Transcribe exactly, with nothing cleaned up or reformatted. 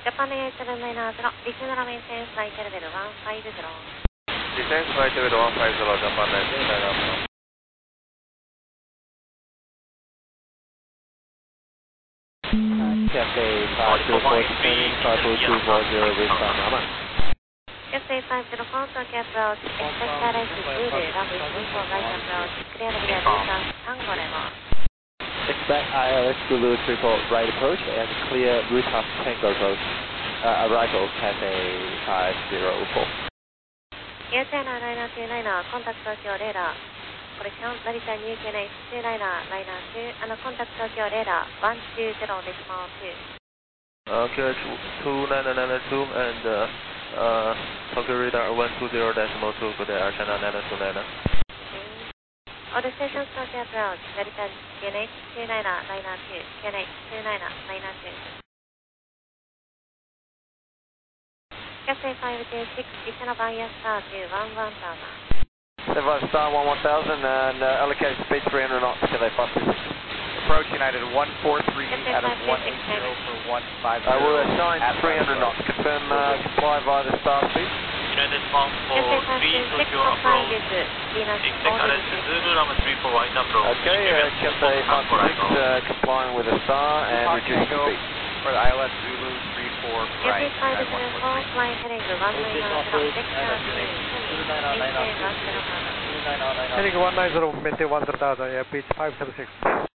Japan Air seven nine zero, descend and maintain flight level one five zero. Descend flight level one five zero, Japan Air seven nine zero. Cathay five zero four, descending five four two four zero, westbound Nama. Cathay five zero four, Tokyo approach, expect direct Zulu, runway three four right approach, clear the distance, Tango level. Expect I L S Zulu three four right approach and clear route of Tango approach. Uh, arrival Cathay five zero four. Air China Liner two liner, contact Tokyo radar. Correction, Narita New K N H two liner, liner two, and contact Tokyo radar one two zero decimal two. Uh, K H two nine nine two and uh, uh, Tokyo radar one two zero decimal two, good day, Air China nine two nine. All the stations Tokyo approach, Narita K N H two liner, liner two, K N H two liner, liner two. Cathay five two six, descend via star to one one thousand. Seven star one one thousand and uh, allocate speed three hundred knots, Cathay five two six. Approach United one four three out of one eight zero for one five zero. Uh, we're assigned three hundred knots, confirm uh, comply via the star speed. United one four three Tokyo approach, expect direct Zulu runway three four right approach. Okay, uh, Cathay five two six uh, complying with a star and reducing speed. For the I L S Zulu three four right. Cathay five zero four, flying heading one nine zero, vector two, maintain one zero thousand. Heading one nine zero, maintain one zero thousand, air pitch five seven six.